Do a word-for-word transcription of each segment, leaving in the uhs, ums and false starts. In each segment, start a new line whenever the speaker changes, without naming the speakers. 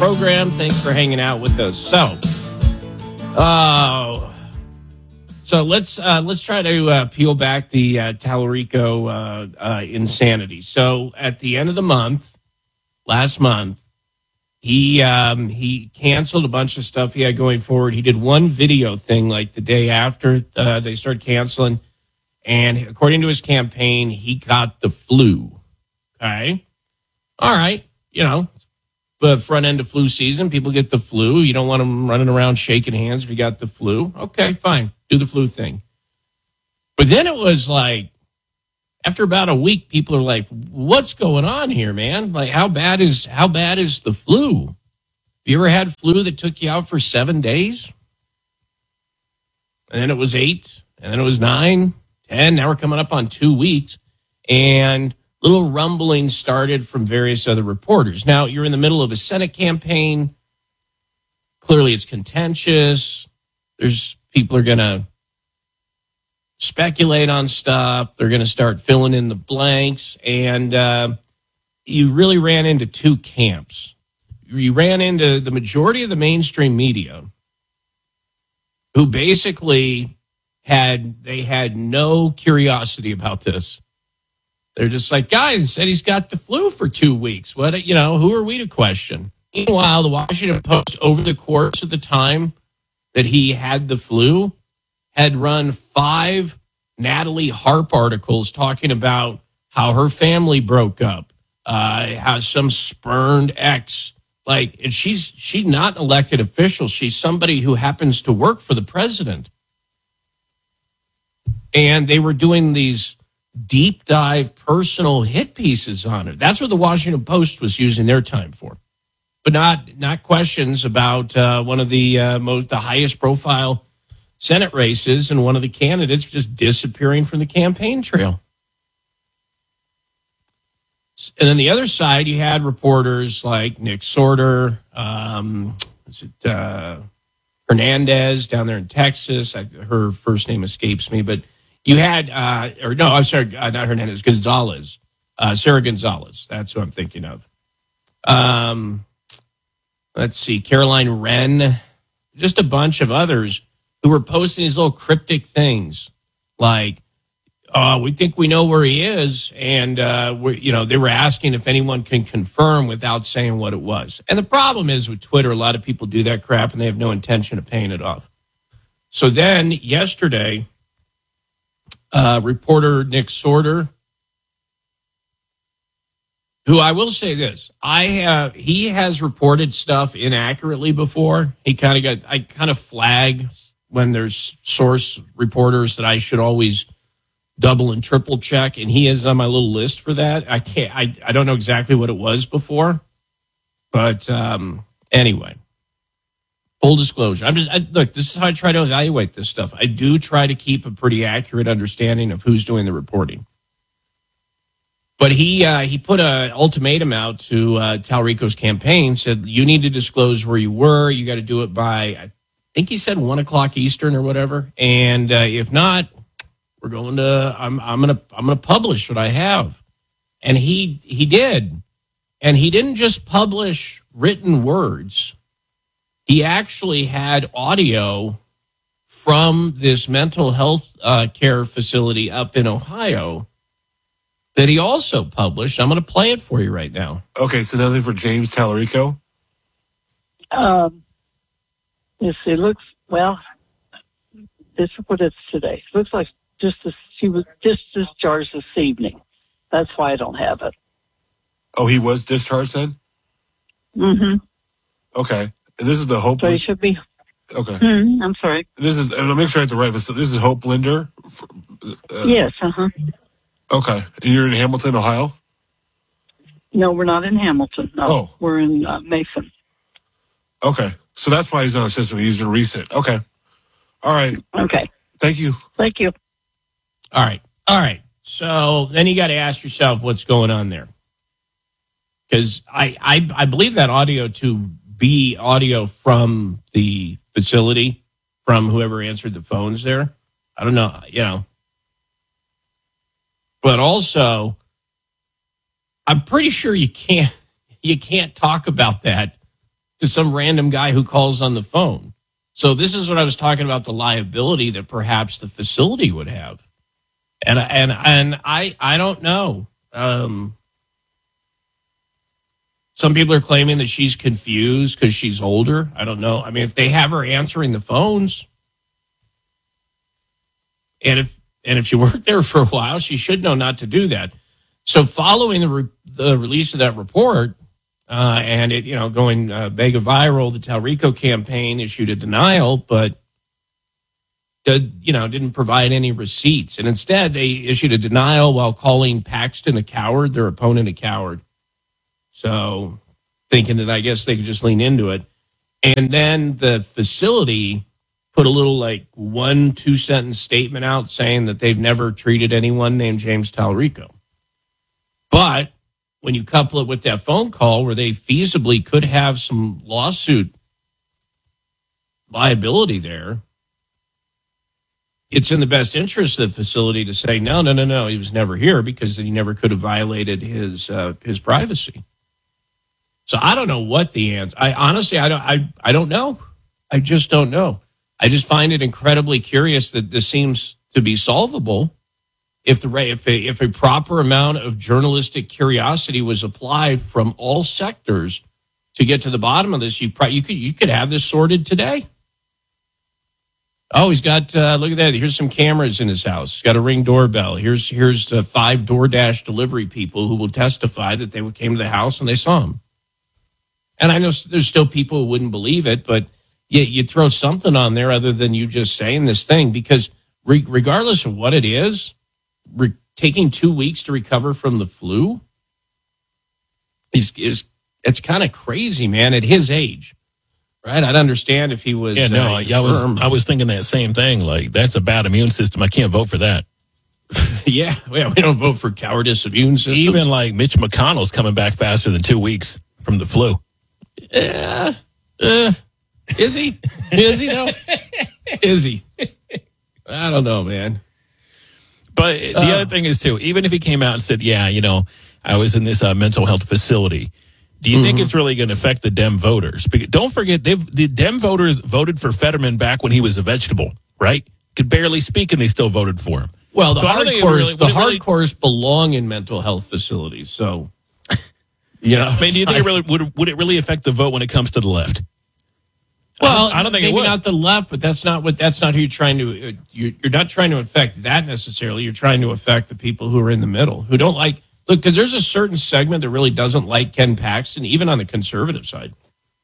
program. Thanks for hanging out with us. So, uh, so let's uh, let's try to uh, peel back the uh, Tallarico uh, uh, insanity. So at the end of the month, last month, he um, he canceled a bunch of stuff he had going forward. He did one video thing like the day after uh, they started canceling, and according to his campaign, he got the flu. Okay, all right, you know. But front end of flu season, people get the flu. You don't want them running around shaking hands if you got the flu. Okay, fine. Do the flu thing. But then it was like, after about a week, people are like, what's going on here, man? Like, how bad is how bad is the flu? Have you ever had flu that took you out for seven days? And then it was eight, and then it was nine, ten. Now we're coming up on two weeks. And little rumbling started from various other reporters. Now, you're in the middle of a Senate campaign. Clearly, it's contentious. There's people are going to speculate on stuff. They're going to start filling in the blanks. And uh, you really ran into two camps. You ran into the majority of the mainstream media who basically had, they had no curiosity about this. They're just like, guys, said he's got the flu for two weeks. What, you know, who are we to question? Meanwhile, the Washington Post, over the course of the time that he had the flu, had run five Natalie Harp articles talking about how her family broke up, uh, how some spurned ex, like, and she's she's not an elected official. She's somebody who happens to work for the president. And they were doing these deep dive personal hit pieces on it. That's what the Washington Post was using their time for, but not not questions about uh, one of the uh, most the highest profile Senate races and one of the candidates just disappearing from the campaign trail. And then the other side, you had reporters like Nick Sorter, um, is it uh, Hernandez down there in Texas. I, her first name escapes me, but you had, uh, or no, I'm sorry, uh, not Hernandez, Gonzalez, uh, Sarah Gonzalez. That's who I'm thinking of. Um, let's see, Caroline Wren, just a bunch of others who were posting these little cryptic things like, uh, we think we know where he is. And, uh, we, you know, they were asking if anyone can confirm without saying what it was. And the problem is with Twitter, a lot of people do that crap and they have no intention of paying it off. So then yesterday, Uh, reporter Nick Sorter, who I will say this, I have he has reported stuff inaccurately before. He kind of got I kind of flag when there's source reporters that I should always double and triple check, and he is on my little list for that. I can't I I don't know exactly what it was before, but um, anyway. Full disclosure. I'm just I, look. This is how I try to evaluate this stuff. I do try to keep a pretty accurate understanding of who's doing the reporting. But he uh, he put an ultimatum out to uh, Tallarico's campaign. Said you need to disclose where you were. You got to do it by I think he said one o'clock Eastern or whatever. And uh, if not, we're going to I'm I'm gonna I'm gonna publish what I have. And he he did, and he didn't just publish written words. He actually had audio from this mental health uh, care facility up in Ohio that he also published. I'm going to play it for you right now.
Okay, so nothing for James Tallarico?
Um, let's see, looks, well, this is what it's today. Looks like just as, she was just discharged this evening. That's why I don't have it.
Oh, he was discharged then?
Mm-hmm.
Okay. And this is the Hope.
So he should be.
Okay.
Mm, I'm sorry.
This is. I'll make sure I have the right. This is Hope Linder. Uh,
yes. Uh huh.
Okay. And you're in Hamilton, Ohio?
No, we're not in Hamilton. No,
oh.
We're in uh, Mason.
Okay. So that's why he's on the system. He's been recent. Okay. All right.
Okay.
Thank you.
Thank you.
All right. All right. So then you got to ask yourself what's going on there. Because I, I, I believe that audio to be audio from the facility, from whoever answered the phones there. I don't know, you know. But also, I'm pretty sure you can't you can't talk about that to some random guy who calls on the phone. So this is what I was talking about, the liability that perhaps the facility would have. And and and I I don't know. Um, some people are claiming that she's confused because she's older. I don't know. I mean, if they have her answering the phones, and if and if she worked there for a while, she should know not to do that. So following the re- the release of that report uh, and it you know going uh, mega viral, the Talrico campaign issued a denial, but did, you know didn't provide any receipts, and instead they issued a denial while calling Paxton a coward, their opponent a coward. So thinking that I guess they could just lean into it, and then the facility put a little like one two sentence statement out saying that they've never treated anyone named James Talrico. But when you couple it with that phone call where they feasibly could have some lawsuit liability there, it's in the best interest of the facility to say, no, no, no, no, he was never here because he never could have violated his uh, his privacy. So I don't know what the answer. I honestly, I don't, I, I don't know. I just don't know. I just find it incredibly curious that this seems to be solvable. If the if a, if a proper amount of journalistic curiosity was applied from all sectors to get to the bottom of this, you probably, you could you could have this sorted today. Oh, he's got uh, look at that. Here's some cameras in his house. He's got a Ring doorbell. Here's here's uh, five DoorDash delivery people who will testify that they came to the house and they saw him. And I know there's still people who wouldn't believe it, but you, you throw something on there other than you just saying this thing, because re- regardless of what it is. Re- taking two weeks to recover from the flu is is it's kind of crazy, man. At his age, right? I'd understand if he was.
Yeah, no,
uh,
I, I was I was thinking that same thing. Like, that's a bad immune system. I can't vote for that.
yeah, yeah, we don't vote for cowardice immune systems.
Even like Mitch McConnell's coming back faster than two weeks from the flu.
Yeah, uh, is he? Is he? No, is he? I don't know, man.
But the uh, other thing is, too, even if he came out and said, yeah, you know, I was in this uh, mental health facility, do you mm-hmm. think it's really going to affect the Dem voters? Because don't forget, they've, the Dem voters voted for Fetterman back when he was a vegetable, right? Could barely speak, and they still voted for him.
Well, the
so
hardcores
really,
the
really,
hardcores belong in mental health facilities. So, you know.
I mean, do you think I, it really would, would it really affect the vote when it comes to the left?
Well,
I don't, I don't think
maybe
it would.
not the left, but that's not what that's not who you're trying to. You're, you're not trying to affect that necessarily. You're trying to affect the people who are in the middle, who don't like. Look, because there's a certain segment that really doesn't like Ken Paxton, even on the conservative side.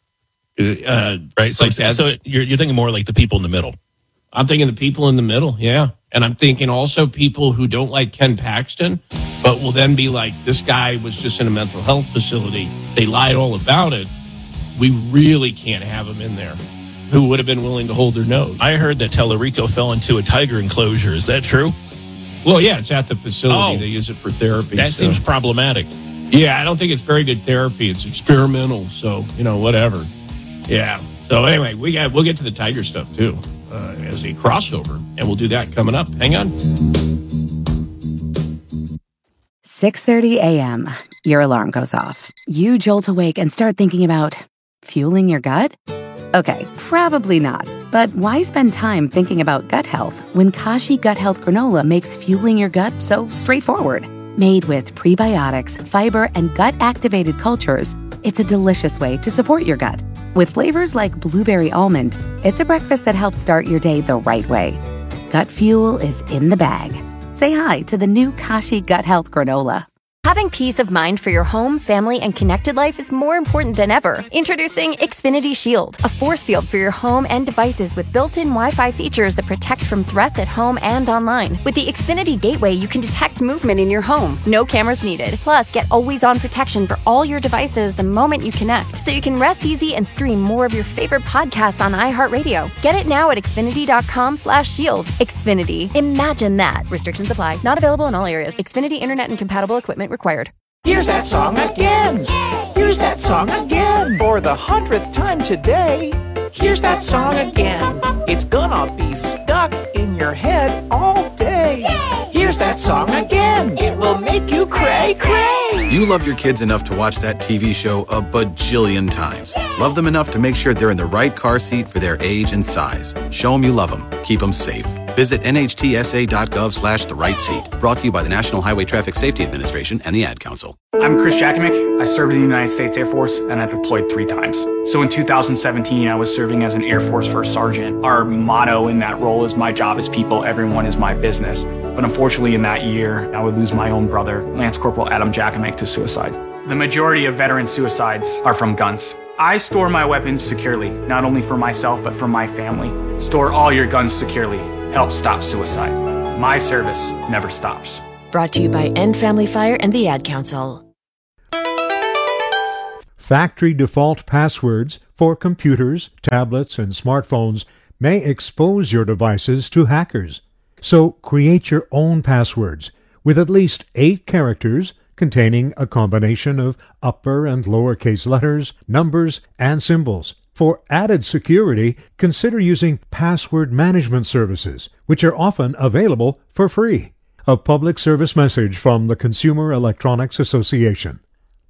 Uh,
right. So,
like
so you're you're thinking more like the people in the middle.
I'm thinking the people in the middle, yeah, and I'm thinking also people who don't like Ken Paxton, but will then be like, this guy was just in a mental health facility. They lied all about it. We really can't have him in there. Who would have been willing to hold their nose?
I heard that Talrico fell into a tiger enclosure. Is that true?
Well, yeah, it's at the facility.
Oh,
they use it for therapy.
That
so.
seems problematic.
Yeah, I don't think it's very good therapy. It's experimental, so, you know, whatever. Yeah. So anyway, we got we'll get to the tiger stuff too uh, as a crossover, and we'll do that coming up. Hang on.
six thirty a.m. Your alarm goes off. You jolt awake and start thinking about fueling your gut? Okay, probably not. But why spend time thinking about gut health when Kashi Gut Health Granola makes fueling your gut so straightforward? Made with prebiotics, fiber, and gut-activated cultures, it's a delicious way to support your gut. With flavors like blueberry almond, it's a breakfast that helps start your day the right way. Gut fuel is in the bag. Say hi to the new Kashi Gut Health Granola.
Having peace of mind for your home, family, and connected life is more important than ever. Introducing Xfinity Shield, a force field for your home and devices with built-in Wi-Fi features that protect from threats at home and online. With the Xfinity Gateway, you can detect movement in your home. No cameras needed. Plus, get always-on protection for all your devices the moment you connect, so you can rest easy and stream more of your favorite podcasts on iHeartRadio. Get it now at Xfinity.com slash shield. Xfinity. Imagine that. Restrictions apply. Not available in all areas. Xfinity Internet and compatible equipment required.
Here's that song again. Here's that song again. For the hundredth time today. Here's that song again. It's gonna be stuck in your head all day. Here's Here's that song again. It will make you cray cray.
You love your kids enough to watch that T V show a bajillion times. Love them enough to make sure they're in the right car seat for their age and size. Show them you love them. Keep them safe. Visit N H T S A dot gov slash the right seat. Brought to you by the National Highway Traffic Safety Administration and the Ad Council.
I'm Chris Jakimick. I served in the United States Air Force and I deployed three times. So in two thousand seventeen, I was serving as an Air Force First Sergeant. Our motto in that role is my job is people, everyone is my business. But unfortunately in that year, I would lose my own brother, Lance Corporal Adam Jakimick, to suicide. The majority of veteran suicides are from guns. I store my weapons securely, not only for myself, but for my family. Store all your guns securely. Help stop suicide. My service never stops.
Brought to you by End Family Fire and the Ad Council.
Factory default passwords for computers, tablets, and smartphones may expose your devices to hackers. So create your own passwords with at least eight characters containing a combination of upper and lowercase letters, numbers, and symbols. For added security, consider using password management services, which are often available for free. A public service message from the Consumer Electronics Association.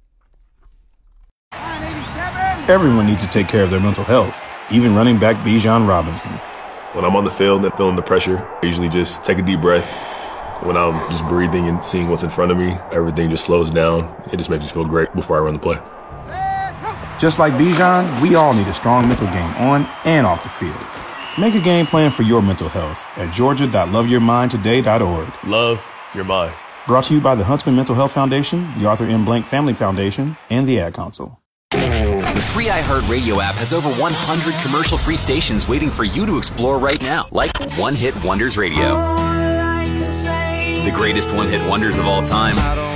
Everyone needs to take care of their mental health, even running back Bijan Robinson.
When I'm on the field and feeling the pressure, I usually just take a deep breath. When I'm just breathing and seeing what's in front of me, everything just slows down. It just makes me feel great before I run the play.
Just like Bijan, we all need a strong mental game on and off the field. Make a game plan for your mental health at georgia dot love your mind today dot org.
Love your mind.
Brought to you by the Huntsman Mental Health Foundation, the Arthur M. Blank Family Foundation, and the Ad Council.
The free iHeartRadio app has over one hundred commercial-free stations waiting for you to explore right now, like One Hit Wonders Radio. The greatest one-hit wonders of all time.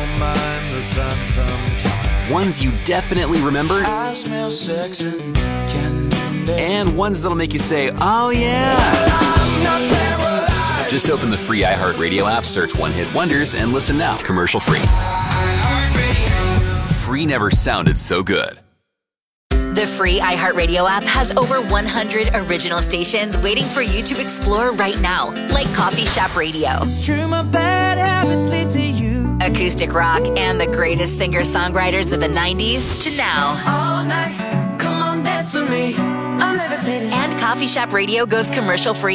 Ones you definitely remember. I smell sex and candy. And ones that'll make you say, oh yeah. Just open the free iHeartRadio app, search One Hit Wonders, and listen now, commercial-free. Free never sounded so good.
The free iHeartRadio app has over one hundred original stations waiting for you to explore right now, like Coffee Shop Radio,
It's true, my bad habits lead to you.
acoustic rock, and the greatest singer-songwriters of the nineties to now.
All night, come on, dance with me. I'm levitating.
And Coffee Shop Radio goes commercial-free